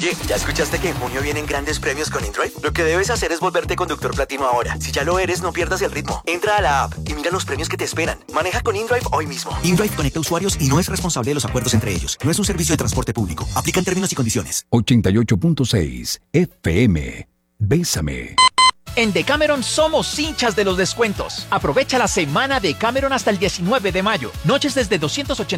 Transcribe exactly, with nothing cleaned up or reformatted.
Oye, ¿ya escuchaste que en junio vienen grandes premios con InDrive? Lo que debes hacer es volverte conductor platino ahora. Si ya lo eres, no pierdas el ritmo. Entra a la app y mira los premios que te esperan. Maneja con InDrive hoy mismo. InDrive conecta usuarios y no es responsable de los acuerdos entre ellos. No es un servicio de transporte público. Aplican términos y condiciones. ochenta y ocho punto seis F M. Bésame. En Decameron somos hinchas de los descuentos. Aprovecha la semana Decameron hasta el diecinueve de mayo. Noches desde doscientos ochenta